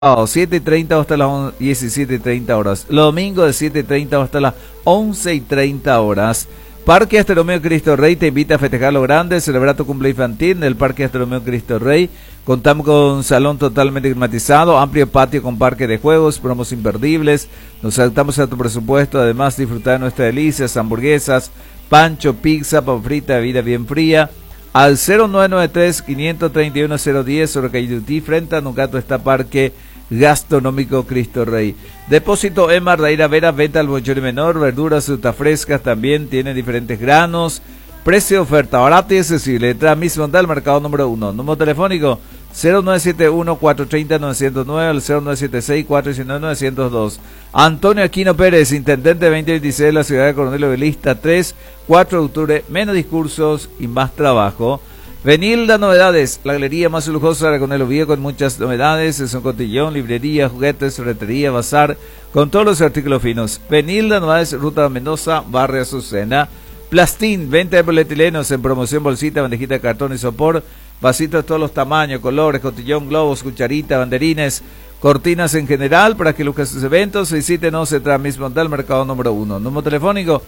7:30 hasta las 17:30 horas. Los domingos de 7:30 hasta las 11:30 horas. Parque Astronomía Cristo Rey te invita a festejar lo grande, celebrar tu cumpleaños infantil en el Parque Astronomía Cristo Rey. Contamos con un salón totalmente climatizado, amplio patio con parque de juegos, promos imperdibles. Nos adaptamos a tu presupuesto, además disfrutar de nuestras delicias, hamburguesas, pancho, pizza, papa frita, bebida bien fría. Al 0993-531-010 sobre calle Dutí, frente a Nucato está Parque Gastronómico Cristo Rey. Depósito Emar Daira Vera, venta al bolchón menor, verduras, frutas frescas también, tienen diferentes granos. Precio de oferta, barato y accesible. Detrás mismo del mercado número 1. Número telefónico 0971-430-909 al 0976-419-902. Antonio Aquino Pérez, Intendente 2026 de la ciudad de Coronel Ovelista 3, 4 de octubre, menos discursos y más trabajo. Venilda Novedades, la galería más lujosa de Coronel Oviedo con muchas novedades, es un cotillón, librería, juguetes, ferretería, bazar, con todos los artículos finos. Venilda Novedades, Ruta Mendoza, Barrio Azucena. Plastín, venta de polietilenos en promoción, bolsita, bandejita de cartón y sopor, vasitos de todos los tamaños, colores, cotillón, globos, cucharita, banderines, cortinas en general, para que luzcan sus eventos. Visítenos en Transmismontal, mercado número 1. Número telefónico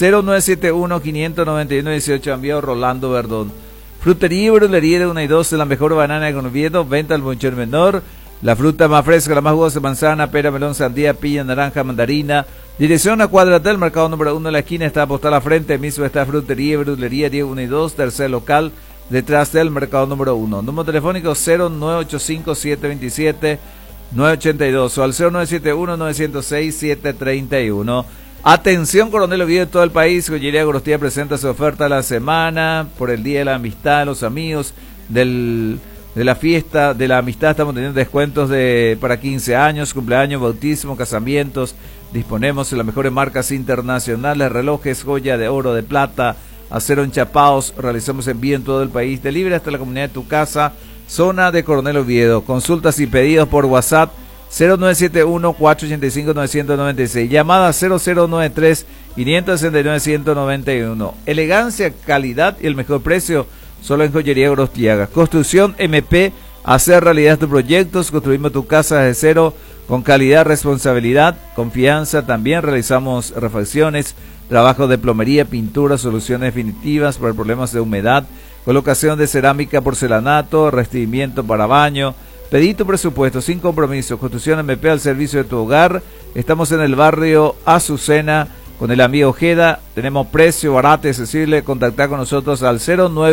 0971-591-18, envío Rolando Verdón. Frutería y verdulería de 1 y 2 de la mejor banana de Oviedo, venta al bonchón menor. La fruta más fresca, la más jugosa, manzana, pera, melón, sandía, piña, naranja, mandarina. Dirección a Cuadratel, mercado número 1 de la esquina, está apostada a frente, mismo está frutería y verdulería, Diego 1 y 2, tercer local, detrás del mercado número 1. Número telefónico 0985-727-982 o al 0971-906-731. Atención, Coronel Oviedo de todo el país, Joyería Gorostía presenta su oferta de la semana por el Día de la Amistad, los amigos de la fiesta de la amistad. Estamos teniendo descuentos para 15 años, cumpleaños, bautismo, casamientos. Disponemos de las mejores marcas internacionales, relojes, joya de oro, de plata, acero enchapados. Realizamos envío en todo el país. Delivery hasta la comunidad de tu casa, zona de Coronel Oviedo. Consultas y pedidos por WhatsApp 0971-485-996. Llamada 0093-569-191. Elegancia, calidad y el mejor precio solo en Joyería Gorostiaga. Construcción MP, hacer realidad tus proyectos. Construimos tu casa desde cero con calidad, responsabilidad, confianza. También realizamos refacciones, trabajos de plomería, pintura, soluciones definitivas para problemas de humedad, colocación de cerámica, porcelanato, revestimiento para baño. Pedí tu presupuesto sin compromiso. Construcción MP al servicio de tu hogar. Estamos en el barrio Azucena con el amigo Ojeda. Tenemos precio barato y accesible. Contactar con nosotros al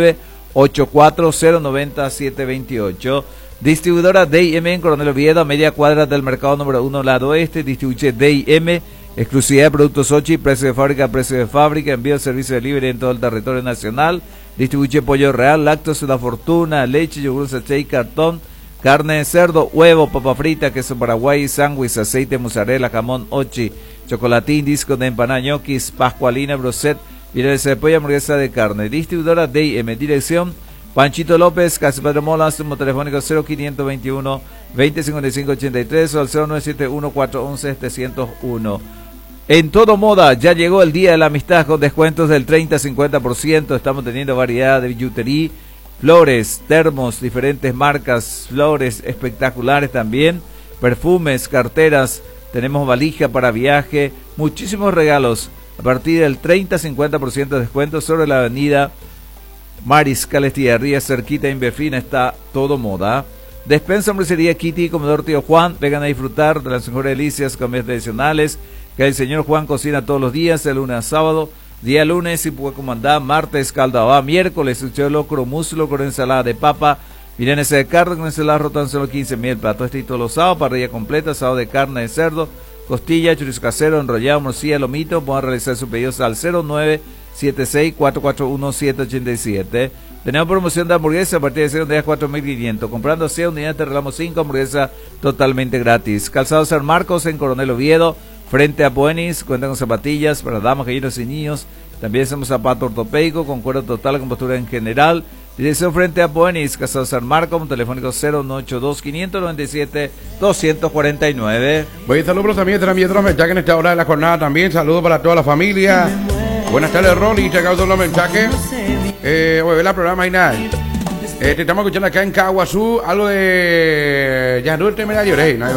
0984-090-728. Distribuidora D&M en Coronel Oviedo, a media cuadra del mercado número 1, lado oeste. Distribuye D&M, exclusividad de productos Ochi, precio de fábrica, envío de servicio de delivery en todo el territorio nacional. Distribuye pollo real, lácteos, una fortuna, leche, yogur, sachet, cartón, carne de cerdo, huevo, papa frita, queso paraguay, sándwich, aceite, mozzarella, jamón, Ochi, chocolatín, disco de empanada, ñoquis, pascualina, broset, milanesa de pollo, hamburguesa de carne. Distribuidora D&M, dirección Panchito López, Casa Padre Molas, número telefónico 0521-2055-83 o al 0971-411-701. En Todo Moda, ya llegó el Día de la Amistad con descuentos del 30-50%. Estamos teniendo variedad de billutería, flores, termos, diferentes marcas, flores espectaculares también, perfumes, carteras, tenemos valija para viaje, muchísimos regalos a partir del 30-50% de descuento sobre la avenida Mariscal Estigarribia, cerquita en Befina, está Todo Moda. Despensa Hamburguesería Kitty, Comedor Tío Juan, vengan a disfrutar de las mejores delicias, comidas tradicionales que el señor Juan cocina todos los días, de lunes a sábado. Día lunes y puede comandar, martes caldabá, miércoles sucho locro, muslo con ensalada de papa, milanesa de carne con ensalada rota en solo 15.000 platos. Este y todos los sábados, parrilla completa, asado de carne de cerdo, costilla, chorizo casero, enrollado, morcilla, lomito. Pueden realizar sus pedidos al 0976-441-787. Tenemos promoción de hamburguesa a partir de 0 días 4.500. Comprando 100 unidades te regalamos 5 hamburguesas totalmente gratis. Calzado San Marcos en Coronel Oviedo, frente a Buenis, cuentan con zapatillas para damas, caballeros y niños. También hacemos zapato ortopédico con cuero total, con postura en general. Dirección frente a Buenis, Casado San Marcos, un telefónico 0982-597-249. Voy a saludos también de los mensajes en esta hora de la jornada también. Saludos para toda la familia. Buenas tardes, Rolly. Checa todos los mensajes. Voy a ver el programa y nada. Te estamos escuchando acá en Caguazú, algo de Yanur Te Medallo Rey, ¿no?